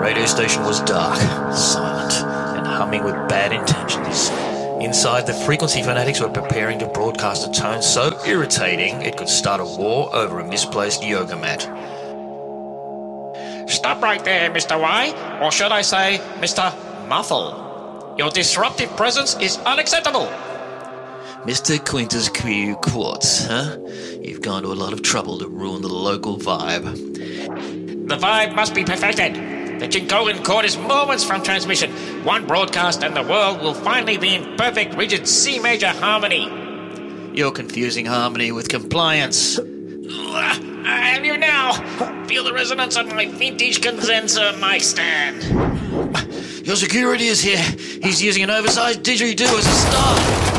radio station was dark, silent, and humming with bad intentions. Inside, the frequency fanatics were preparing to broadcast a tone so irritating it could start a war over a misplaced yoga mat. Stop right there, Mr. Y, or should I say, Mr. Muffle. Your disruptive presence is unacceptable. Mr. Quintus Q. Quartz, huh? You've gone to a lot of trouble to ruin the local vibe. The vibe must be perfected. The Jingogan chord is moments from transmission. One broadcast and the world will finally be in perfect rigid C major harmony. You're confusing harmony with compliance. I have you now. Feel the resonance on my vintage condenser mic stand. Your security is here. He's using an oversized didgeridoo as a staff.